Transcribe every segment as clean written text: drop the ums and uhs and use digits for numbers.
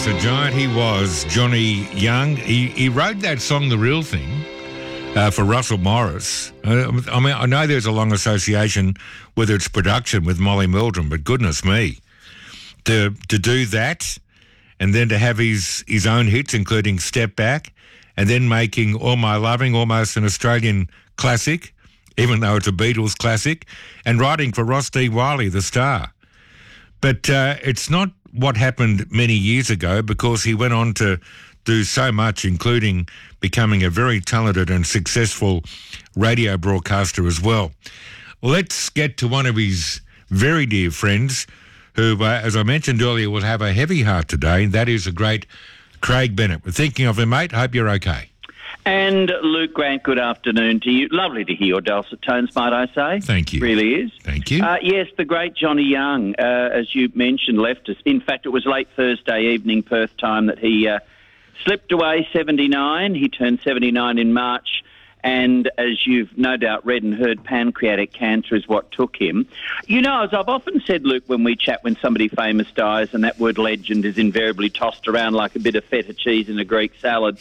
yes, a giant he was, Johnny Young. He wrote that song, The Real Thing, for Russell Morris. I mean, I know there's a long association with its production with Molly Meldrum, but goodness me, to do that and then to have his own hits, including Step Back, and then making All My Loving almost an Australian classic, even though it's a Beatles classic, and writing for Ross D. Wiley, the star. But it's not what happened many years ago, because he went on to do so much, including becoming a very talented and successful radio broadcaster as well. Let's get to one of his very dear friends who, as I mentioned earlier, will have a heavy heart today, and that is the great Craig Bennett. We're thinking of him, mate. Hope you're okay. And Luke Grant, good afternoon to you. Lovely to hear your dulcet tones, might I say. Thank you. Really is. Thank you. Yes, the great Johnny Young, as you mentioned, left us. In fact, it was late Thursday evening, Perth time, that he slipped away, 79. He turned 79 in March. And as you've no doubt read and heard, pancreatic cancer is what took him. You know, as I've often said, Luke, when we chat, when somebody famous dies, and that word legend is invariably tossed around like a bit of feta cheese in a Greek salad.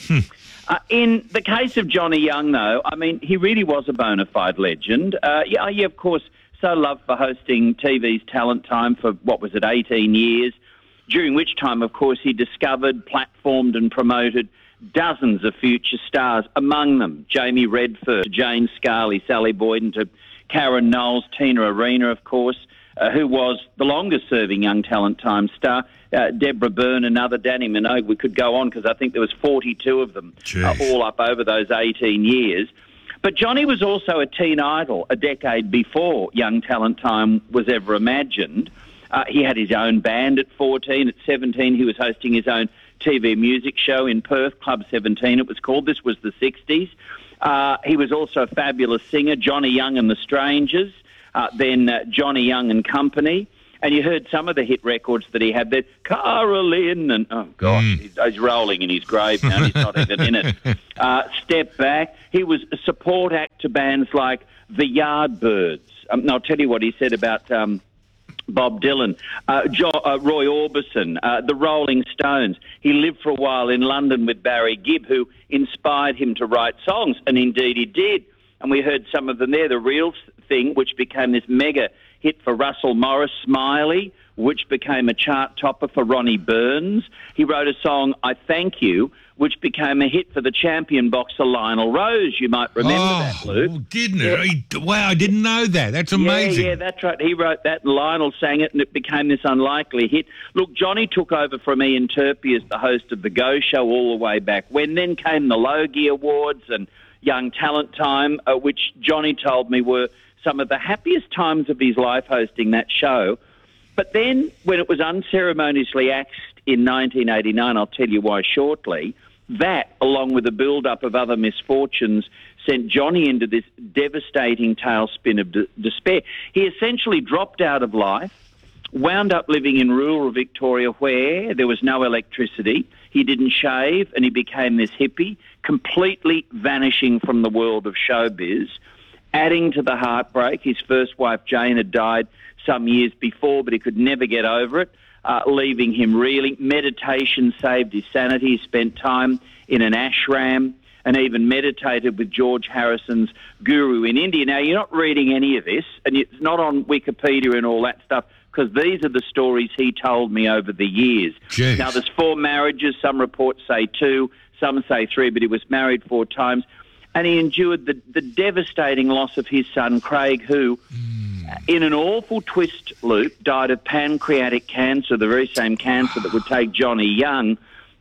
In the case of Johnny Young, though, I mean, he really was a bona fide legend. Yeah, of course, so loved for hosting TV's Talent Time for, 18 years, during which time, of course, he discovered, platformed and promoted dozens of future stars, among them Jamie Redford, Jane Scarley, Sally Boyden, to Karen Knowles, Tina Arena, of course, who was the longest-serving Young Talent Time star, Deborah Byrne, another, Danny Minogue. We could go on because I think there was 42 of them, all up over those 18 years. But Johnny was also a teen idol a decade before Young Talent Time was ever imagined. He had his own band at 14. At 17, he was hosting his own TV music show in Perth, Club 17 it was called. This was the 60s. He was also a fabulous singer, Johnny Young and the Strangers, then Johnny Young and Company. And you heard some of the hit records that he had there. Carolyn, and oh gosh, he's rolling in his grave now. He's not even in it. Step Back. He was a support act to bands like the Yardbirds. And I'll tell you what he said about Bob Dylan, Roy Orbison, the Rolling Stones. He lived for a while in London with Barry Gibb, who inspired him to write songs, and indeed he did. And we heard some of them there. The Real Thing, which became this mega hit for Russell Morris, Smiley, which became a chart topper for Ronnie Burns. He wrote a song, I Thank You, which became a hit for the champion boxer Lionel Rose. You might remember that, Luke. Didn't it? Wow, I didn't know that. That's amazing. Yeah, that's right. He wrote that, and Lionel sang it, and it became this unlikely hit. Look, Johnny took over from Ian Turpie as the host of The Go Show all the way back when. Then came the Logie Awards and Young Talent Time, which Johnny told me were some of the happiest times of his life hosting that show. But then, when it was unceremoniously axed in 1989, I'll tell you why shortly, that, along with a build-up of other misfortunes, sent Johnny into this devastating tailspin of despair. He essentially dropped out of life, wound up living in rural Victoria where there was no electricity. He didn't shave, and he became this hippie, completely vanishing from the world of showbiz. Adding to the heartbreak, his first wife, Jane, had died some years before, but he could never get over it, leaving him reeling. Meditation saved his sanity. He spent time in an ashram and even meditated with George Harrison's guru in India. Now, you're not reading any of this, and it's not on Wikipedia and all that stuff, because these are the stories he told me over the years. Jeez. Now, there's 4 marriages. Some reports say 2, some say 3, but he was married 4 times. And he endured the devastating loss of his son, Craig, who, in an awful twist, Luke, died of pancreatic cancer, the very same cancer that would take Johnny Young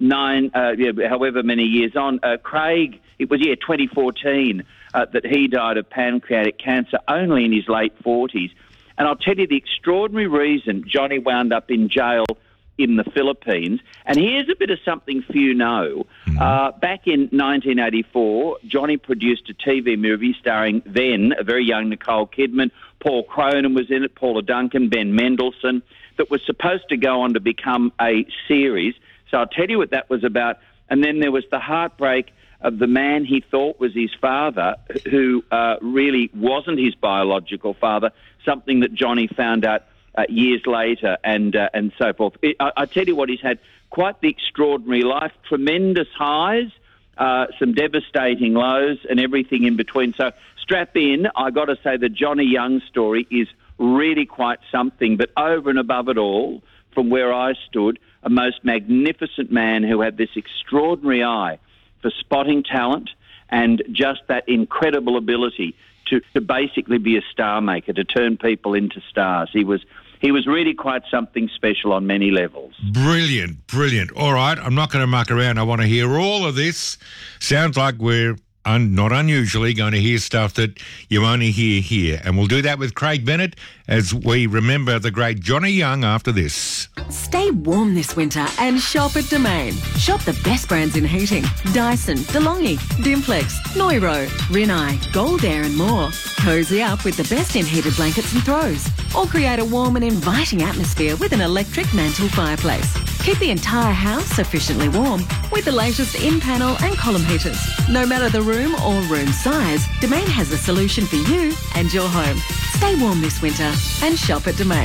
however many years on. Craig, it was, 2014, that he died of pancreatic cancer, only in his late 40s. And I'll tell you the extraordinary reason Johnny wound up in jail in the Philippines. And here's a bit of something few know. Back in 1984, Johnny produced a TV movie starring then a very young Nicole Kidman. Paul Cronin was in it, Paula Duncan, Ben Mendelsohn, that was supposed to go on to become a series. So I'll tell you what that was about. And then there was the heartbreak of the man he thought was his father, who really wasn't his biological father, something that Johnny found out years later and so forth. I tell you what, he's had quite the extraordinary life, tremendous highs, some devastating lows and everything in between. So strap in. I got to say the Johnny Young story is really quite something, but over and above it all, from where I stood, a most magnificent man who had this extraordinary eye for spotting talent and just that incredible ability to basically be a star maker, to turn people into stars. He was really quite something special on many levels. Brilliant, brilliant. All right, I'm not going to muck around. I want to hear all of this. Sounds like we're not unusually going to hear stuff that you only hear here. And we'll do that with Craig Bennett as we remember the great Johnny Young after this. Stay warm this winter and shop at Domain. Shop the best brands in heating. Dyson, DeLonghi, Dimplex, Noiro, Rinnai, Gold Air and more. Cozy up with the best in heated blankets and throws. Or create a warm and inviting atmosphere with an electric mantle fireplace. Keep the entire house sufficiently warm with the latest in-panel and column heaters. No matter the room or room size, Domain has a solution for you and your home. Stay warm this winter and shop at Domain.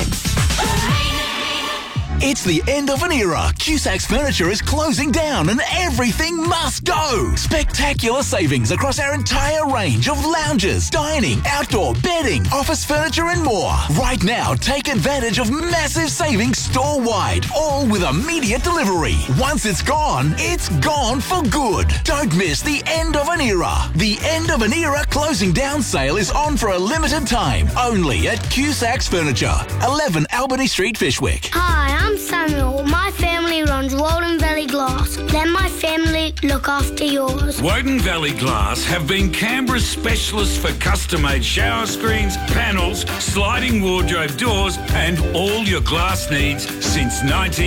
It's the end of an era. Cusac's Furniture is closing down and everything must go. Spectacular savings across our entire range of lounges, dining, outdoor, bedding, office furniture and more. Right now, take advantage of massive savings store-wide, all with immediate delivery. Once it's gone for good. Don't miss the end of an era. The end of an era closing down sale is on for a limited time, only at Cusac's Furniture, 11 Albany Street, Fishwick. Hi, I'm Samuel. My family runs Woden Valley Glass. Let my family look after yours. Woden Valley Glass have been Canberra's specialists for custom-made shower screens, panels, sliding wardrobe doors and all your glass needs since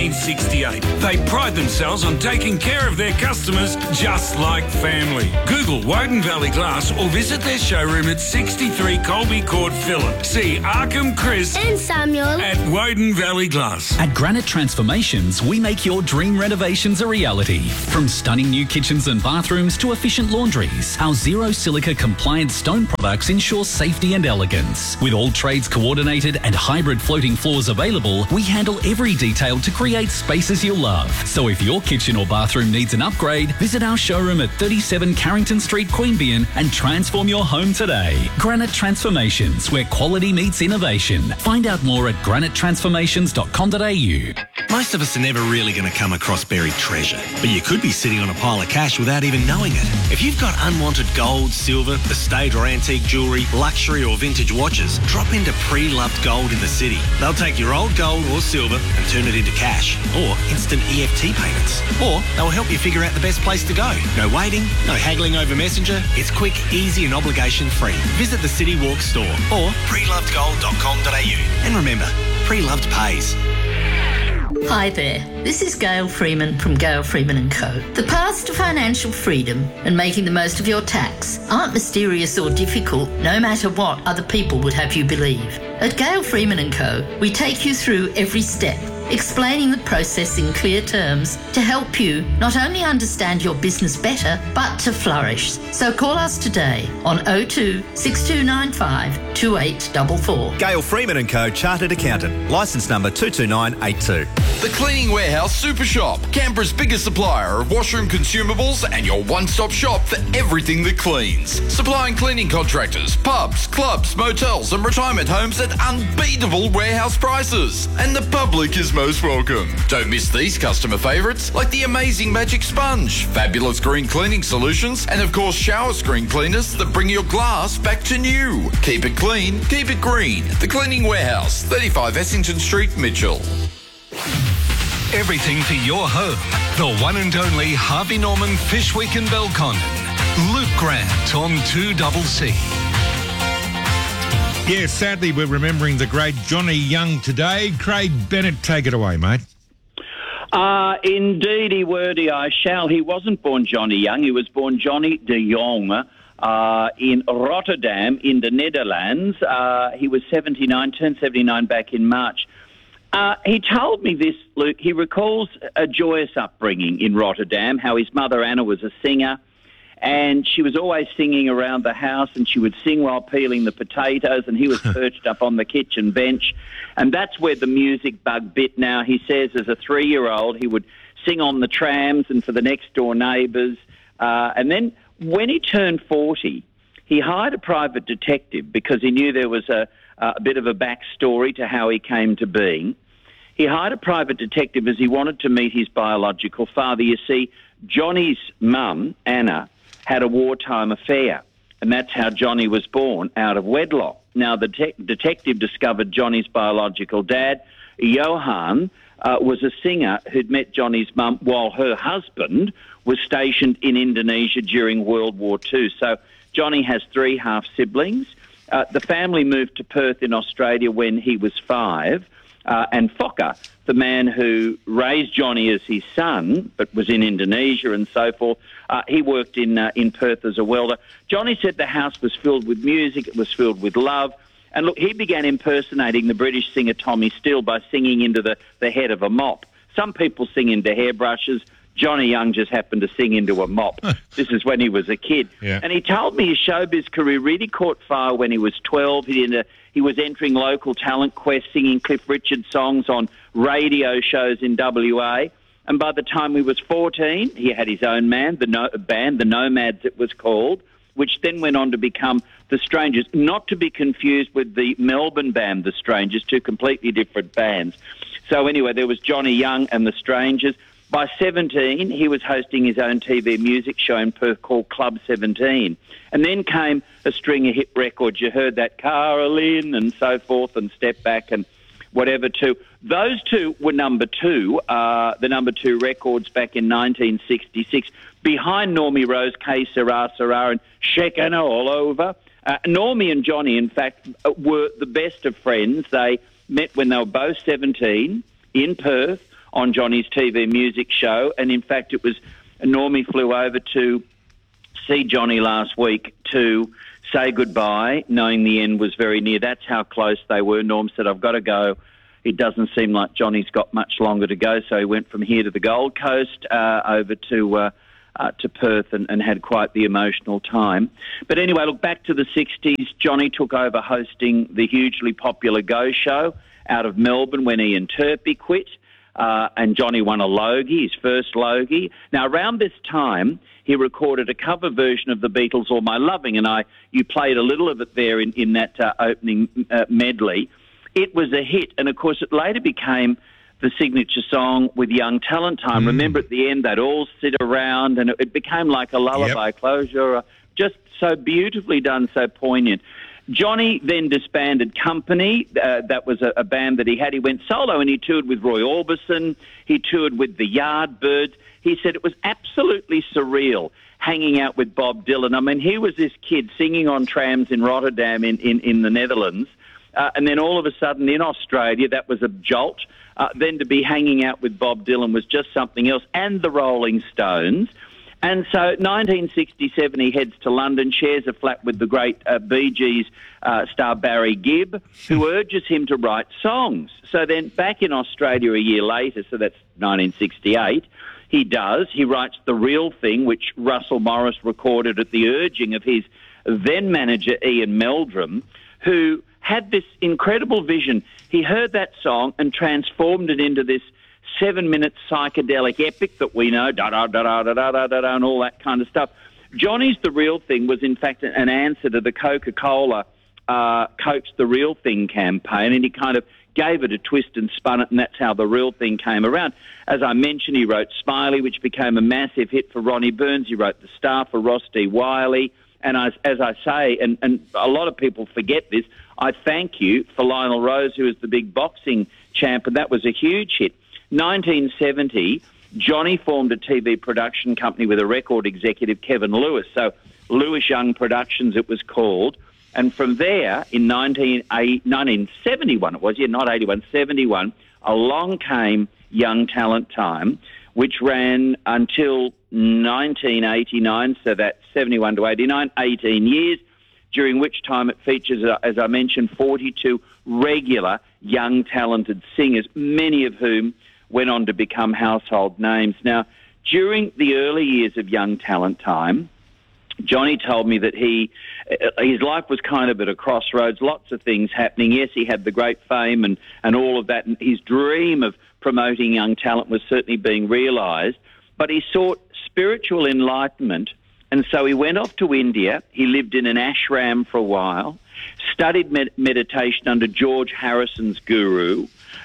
1968. They pride themselves on taking care of their customers just like family. Google Woden Valley Glass or visit their showroom at 63 Colby Court, Phillip. See Arkham, Chris and Samuel at Woden Valley Glass. At Granite Transformations, we make your dream renovations a reality. From stunning new kitchens and bathrooms to efficient laundries, our zero silica compliant stone products ensure safety and elegance. With all trades coordinated and hybrid floating floors available, we handle every detail to create spaces you'll love. So if your kitchen or bathroom needs an upgrade, visit our showroom at 37 Carrington Street, Queanbeyan and transform your home today. Granite Transformations, where quality meets innovation. Find out more at granitetransformations.com.au. Most of us are never really going to come across buried treasure, but you could be sitting on a pile of cash without even knowing it. If you've got unwanted gold, silver, estate or antique jewellery, luxury or vintage watches, drop into Pre-Loved Gold in the city. They'll take your old gold or silver and turn it into cash or instant EFT payments. Or they'll help you figure out the best place to go. No waiting, no haggling over Messenger. It's quick, easy and obligation free. Visit the City Walk store or prelovedgold.com.au. And remember, Pre-Loved pays. Hi there, this is Gail Freeman from Gail Freeman & Co. The paths to financial freedom and making the most of your tax aren't mysterious or difficult, no matter what other people would have you believe. At Gail Freeman & Co, we take you through every step, explaining the process in clear terms to help you not only understand your business better, but to flourish. So call us today on 02 6295 2844. Gail Freeman & Co, Chartered Accountant, licence number 22982. The Cleaning Warehouse Super Shop, Canberra's biggest supplier of washroom consumables and your one-stop shop for everything that cleans. Supplying cleaning contractors, pubs, clubs, motels and retirement homes at unbeatable warehouse prices. And the public is most welcome. Don't miss these customer favourites like the amazing Magic Sponge, fabulous green cleaning solutions and of course shower screen cleaners that bring your glass back to new. Keep it clean, keep it green. The Cleaning Warehouse, 35 Essington Street, Mitchell. Everything for your home. The one and only Harvey Norman Fishwick and Belconnen. Luke Grant on 2CC. Yes, sadly we're remembering the great Johnny Young today. Craig Bennett, take it away, mate. Indeedy wordy I shall. He wasn't born Johnny Young. He was born Johnny de Jong in Rotterdam in the Netherlands. He was 79, turned 79 back in March. He told me this, Luke. He recalls a joyous upbringing in Rotterdam, how his mother Anna was a singer, And she was always singing around the house, and she would sing while peeling the potatoes, and he was perched up on the kitchen bench. And that's where the music bug bit now. He says as a 3-year-old, he would sing on the trams and for the next-door neighbours. And then when he turned 40, he hired a private detective because he knew there was a bit of a backstory to how he came to being. He hired a private detective as he wanted to meet his biological father. You see, Johnny's mum, Anna, had a wartime affair, and that's how Johnny was born, out of wedlock. Now, the detective discovered Johnny's biological dad, Johan, was a singer who'd met Johnny's mum while her husband was stationed in Indonesia during World War II. So Johnny has 3 half-siblings. The family moved to Perth in Australia when he was 5. And Fokker, the man who raised Johnny as his son, but was in Indonesia and so forth, he worked in Perth as a welder. Johnny said the house was filled with music, it was filled with love. And look, he began impersonating the British singer Tommy Steele by singing into the head of a mop. Some people sing into hairbrushes. Johnny Young just happened to sing into a mop. This is when he was a kid. Yeah. And he told me his showbiz career really caught fire when he was 12. He was entering local talent quest, singing Cliff Richard songs on radio shows in WA. And by the time he was 14, he had his own band, the Nomads it was called, which then went on to become The Strangers, not to be confused with the Melbourne band The Strangers, 2 completely different bands. So anyway, there was Johnny Young and The Strangers. By 17, he was hosting his own TV music show in Perth called Club 17. And then came a string of hit records. You heard that Caroline and so forth and Step Back and whatever too. Those 2 were number 2, the number 2 records back in 1966, behind Normie Rose, K Sarah Sarah and Shakin' All Over. Normie and Johnny, in fact, were the best of friends. They met when they were both 17 in Perth on Johnny's TV music show. And in fact, it was Normie flew over to see Johnny last week to say goodbye, knowing the end was very near. That's how close they were. Norm said, I've got to go. It doesn't seem like Johnny's got much longer to go. So he went from here to the Gold Coast, over to Perth and had quite the emotional time. But anyway, look, back to the 60s, Johnny took over hosting the hugely popular Go Show out of Melbourne when Ian Turpie quit. And Johnny won a Logie, his first Logie. Now, around this time, he recorded a cover version of the Beatles' All My Loving, and you played a little of it there in that opening medley. It was a hit, and of course it later became the signature song with Young Talent Time. Remember, at the end, they'd all sit around, and it became like a lullaby. Yep. Closure, just so beautifully done, so poignant. Johnny then disbanded Company. That was a band that he had. He went solo and he toured with Roy Orbison. He toured with the Yardbirds. He said it was absolutely surreal hanging out with Bob Dylan. I mean, he was this kid singing on trams in Rotterdam in the Netherlands. And then all of a sudden in Australia, that was a jolt. Then to be hanging out with Bob Dylan was just something else, and the Rolling Stones. And so 1967, he heads to London, shares a flat with the great Bee Gees star Barry Gibb, who urges him to write songs. So then back in Australia a year later, so that's 1968, he does. He writes The Real Thing, which Russell Morris recorded at the urging of his then manager Ian Meldrum, who had this incredible vision. He heard that song and transformed it into this 7-minute psychedelic epic that we know, da-da-da-da-da-da-da-da, and all that kind of stuff. Johnny's The Real Thing was, in fact, an answer to the Coca-Cola Coke's The Real Thing campaign, and he kind of gave it a twist and spun it, and that's how The Real Thing came around. As I mentioned, he wrote Smiley, which became a massive hit for Ronnie Burns. He wrote The Star for Ross D. Wiley. And as I say, and a lot of people forget this, I thank you for Lionel Rose, who was the big boxing champ, and that was a huge hit. 1970, Johnny formed a TV production company with a record executive, Kevin Lewis. So Lewis Young Productions, it was called. And from there, in 1971, it was, not 81, 71, along came Young Talent Time, which ran until 1989, so that's 71 to 89, 18 years, during which time it features, as I mentioned, 42 regular young talented singers, many of whom went on to become household names. Now, during the early years of Young Talent Time, Johnny told me that his life was kind of at a crossroads, lots of things happening. Yes, he had the great fame and all of that, and his dream of promoting young talent was certainly being realised, but he sought spiritual enlightenment, and so he went off to India. He lived in an ashram for a while, studied meditation under George Harrison's guru.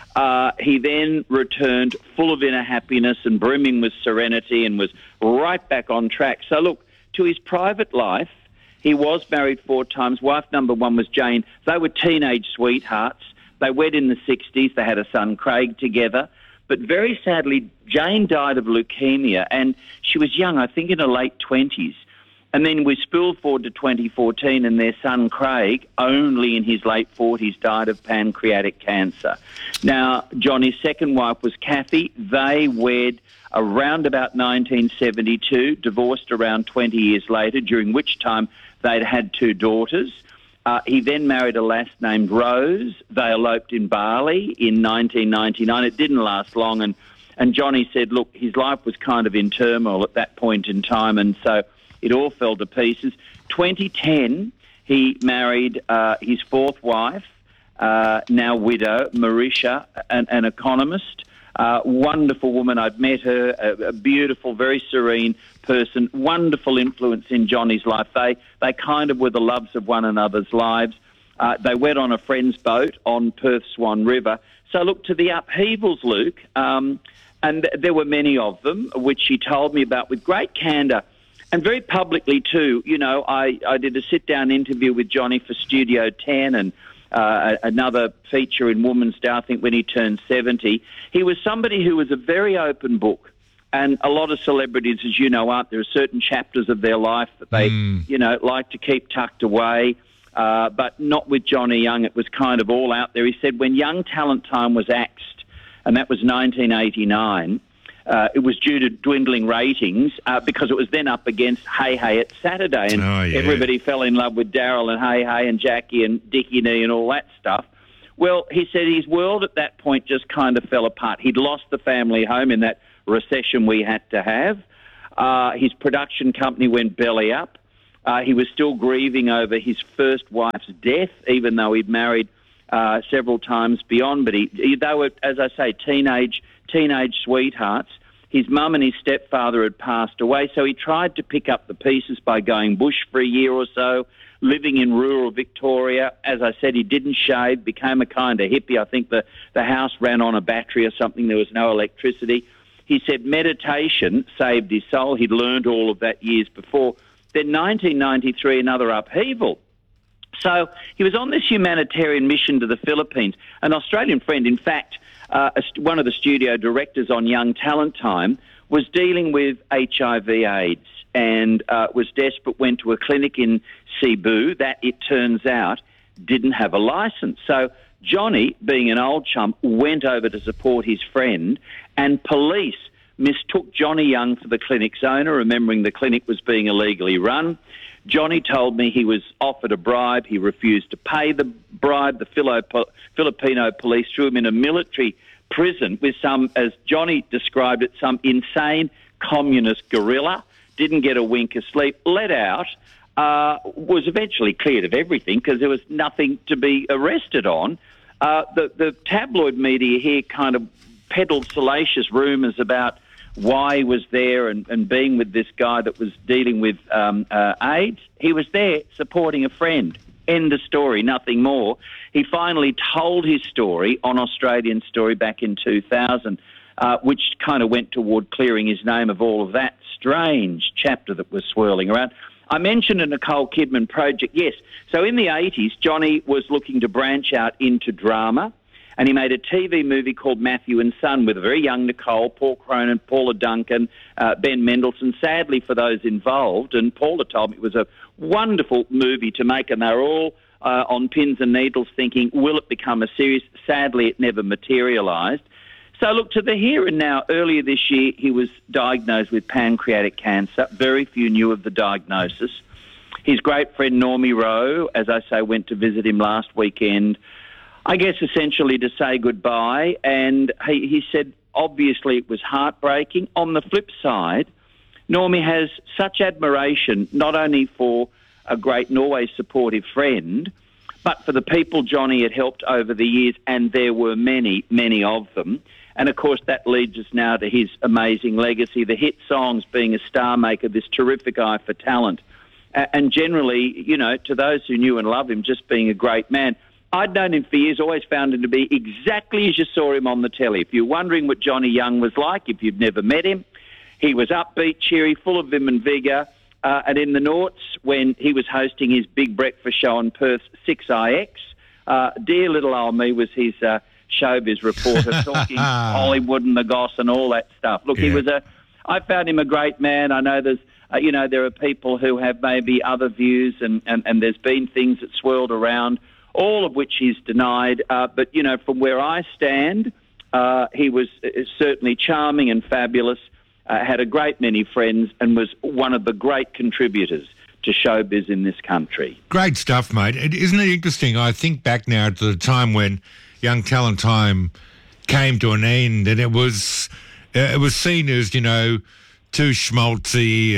He then returned full of inner happiness and brimming with serenity and was right back on track. So look, to his private life, he was married 4 times. Wife number 1 was Jane. They were teenage sweethearts. They wed in the 60s. They had a son, Craig, together. But very sadly, Jane died of leukemia, and she was young, I think in her late 20s. And then we spool forward to 2014, and their son, Craig, only in his late 40s, died of pancreatic cancer. Now, Johnny's second wife was Kathy. They wed around about 1972, divorced around 20 years later, during which time they'd had 2 daughters. He then married a lass named Rose. They eloped in Bali in 1999. It didn't last long, and Johnny said, look, his life was kind of in turmoil at that point in time, and so it all fell to pieces. 2010, he married his 4th wife, now widow, Marisha, an economist. Wonderful woman. I'd met her, a beautiful, very serene person, wonderful influence in Johnny's life. They kind of were the loves of one another's lives. They went on a friend's boat on Perth Swan River. So look, to the upheavals, Luke, and there were many of them, which she told me about with great candour and very publicly too. You know, I did a sit-down interview with Johnny for Studio 10 and another feature in Woman's Day, I think, when he turned 70. He was somebody who was a very open book. And a lot of celebrities, as you know, there are certain chapters of their life that they, like to keep tucked away. But not with Johnny Young. It was kind of all out there. He said when Young Talent Time was axed, and that was 1989, it was due to dwindling ratings because it was then up against Hey Hey It's Saturday, and everybody fell in love with Daryl and Hey Hey and Jackie and Dickie Nee and all that stuff. Well, he said his world at that point just kind of fell apart. He'd lost the family home in that recession we had to have. His production company went belly up. He was still grieving over his first wife's death, even though he'd married several times beyond. But they were, as I say, teenage sweethearts. His mum and his stepfather had passed away, so he tried to pick up the pieces by going bush for a year or so, living in rural Victoria. As I said, he didn't shave, became a kind of hippie. I think the house ran on a battery or something. There was no electricity. He said meditation saved his soul. He'd learned all of that years before. Then 1993, another upheaval. So he was on this humanitarian mission to the Philippines. An Australian friend, in fact, one of the studio directors on Young Talent Time, was dealing with HIV/AIDS and was desperate, went to a clinic in Cebu that, it turns out, didn't have a licence. So Johnny, being an old chump, went over to support his friend, and police mistook Johnny Young for the clinic's owner, remembering the clinic was being illegally run. Johnny told me he was offered a bribe. He refused to pay the bribe. The Filipino police threw him in a military prison with some, as Johnny described it, some insane communist guerrilla. Didn't get a wink of sleep. Let out. Was eventually cleared of everything because there was nothing to be arrested on. The tabloid media here kind of peddled salacious rumours about why he was there and being with this guy that was dealing with AIDS. He was there supporting a friend. End of story, nothing more. He finally told his story on Australian Story back in 2000, which kind of went toward clearing his name of all of that strange chapter that was swirling around. I mentioned a Nicole Kidman project, yes. So in the 80s, Johnny was looking to branch out into drama, and he made a TV movie called Matthew and Son with a very young Nicole, Paul Cronin, Paula Duncan, Ben Mendelsohn. Sadly for those involved, and Paula told me it was a wonderful movie to make, and they were all on pins and needles thinking, will it become a series? Sadly, it never materialised. So look, to the here and now, earlier this year, he was diagnosed with pancreatic cancer. Very few knew of the diagnosis. His great friend Normie Rowe, as I say, went to visit him last weekend, I guess essentially to say goodbye, and he said obviously it was heartbreaking. On the flip side, Normie has such admiration, not only for a great and always supportive friend, but for the people Johnny had helped over the years, and there were many, many of them. And, of course, that leads us now to his amazing legacy, the hit songs, being a star maker, this terrific eye for talent. And generally, you know, to those who knew and loved him, just being a great man. I'd known him for years, always found him to be exactly as you saw him on the telly. If you're wondering what Johnny Young was like, if you've never met him, he was upbeat, cheery, full of vim and vigour. And in the noughts, when he was hosting his big breakfast show on Perth's 6IX, dear little old me was his showbiz reporter, talking Hollywood and the goss and all that stuff. Look, I found him a great man. I know there's, there are people who have maybe other views, and there's been things that swirled around, all of which he's denied. But, you know, from where I stand, he was certainly charming and fabulous. Had a great many friends, and was one of the great contributors to showbiz in this country. Great stuff, mate. Isn't it interesting? I think back now to the time when Young Talent Time came to an end, and it was seen as, you know, too schmaltzy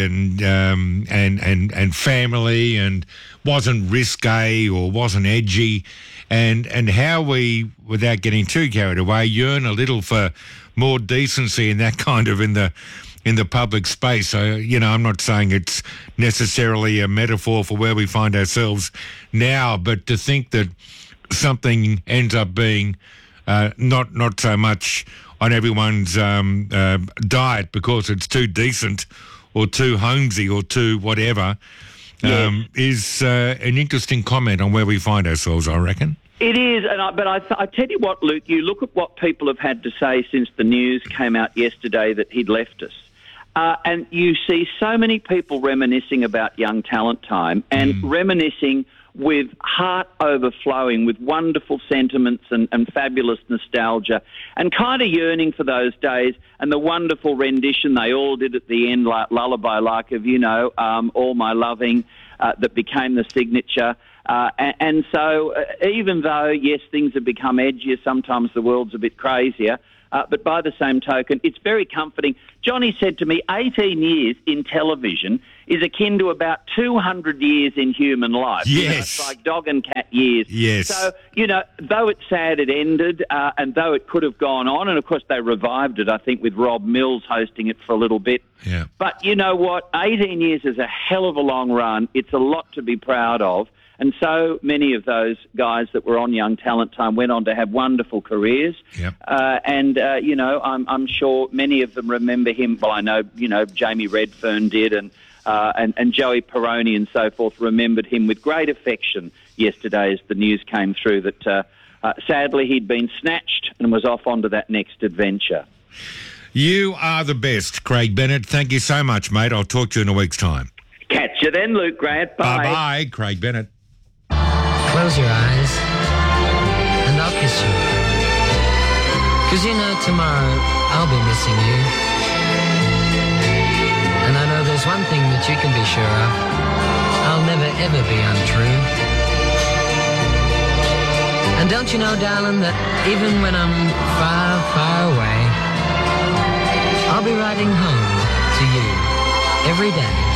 and family, and wasn't risque or wasn't edgy, and how we, without getting too carried away, yearn a little for more decency and that kind of in the public space. So, you know, I'm not saying it's necessarily a metaphor for where we find ourselves now, but to think that something ends up being not so much on everyone's diet because it's too decent or too homesy or too whatever, is an interesting comment on where we find ourselves, I reckon. It is, but I tell you what, Luke, you look at what people have had to say since the news came out yesterday that he'd left us. And you see so many people reminiscing about Young Talent Time, and reminiscing with heart overflowing with wonderful sentiments and fabulous nostalgia, and kind of yearning for those days and the wonderful rendition they all did at the end, like Lullaby Like of, you know, All My Loving, that became the signature. And so even though, yes, things have become edgier, sometimes the world's a bit crazier, but by the same token, it's very comforting. Johnny said to me, 18 years in television is akin to about 200 years in human life. Yes. You know, it's like dog and cat years. Yes. So, you know, though it's sad it ended, and though it could have gone on, and of course they revived it, I think, with Rob Mills hosting it for a little bit. Yeah. But you know what? 18 years is a hell of a long run. It's a lot to be proud of. And so many of those guys that were on Young Talent Time went on to have wonderful careers. Yep. You know, I'm sure many of them remember him. Well, I know, you know, Jamie Redfern did, and Joey Peroni and so forth remembered him with great affection yesterday as the news came through that sadly he'd been snatched and was off onto that next adventure. You are the best, Craig Bennett. Thank you so much, mate. I'll talk to you in a week's time. Catch you then, Luke Grant. Bye. Bye-bye, Craig Bennett. Close your eyes and I'll kiss you. 'Cause you know tomorrow I'll be missing you. And I know there's one thing that you can be sure of. I'll never ever be untrue. And don't you know, darling, that even when I'm far, far away, I'll be riding home to you every day.